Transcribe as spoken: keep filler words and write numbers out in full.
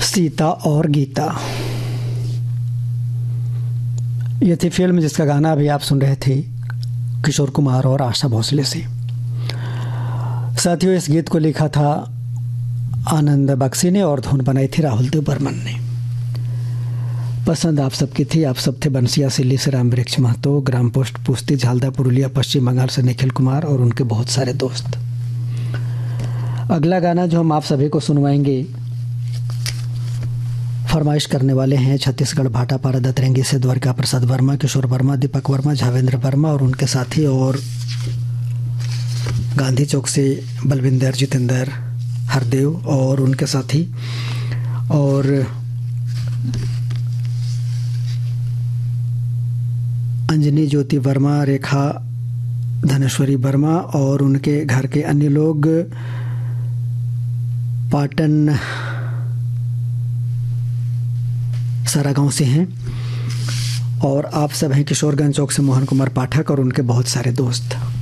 सीता और गीता, ये थी फिल्म जिसका गाना अभी आप सुन रहे थे किशोर कुमार और आशा भोसले से। साथियों, इस गीत को लिखा था आनंद बख्शी ने और धुन बनाई थी राहुल देव बर्मन ने। पसंद आप सबकी थी। आप सब थे बंसिया सिल्ली से राम वृक्ष महतो, ग्राम पोस्ट पुस्ती झालदा पुरुलिया पश्चिम बंगाल से निखिल कुमार और उनके बहुत सारे दोस्त। अगला गाना जो हम आप सभी को सुनवाएंगे, फरमाइश करने वाले हैं छत्तीसगढ़ भाटापारा दतरंगी से द्वारका प्रसाद वर्मा, किशोर वर्मा, दीपक वर्मा, झावेंद्र वर्मा और उनके साथी, और गांधी चौक से बलविंदर, जितेंद्र, हरदेव और उनके साथी, और अंजनी ज्योति वर्मा, रेखा धनेश्वरी वर्मा और उनके घर के अन्य लोग पाटन सारा गांव से हैं, और आप सब हैं किशोरगंज चौक से मोहन कुमार पाठक और उनके बहुत सारे दोस्त।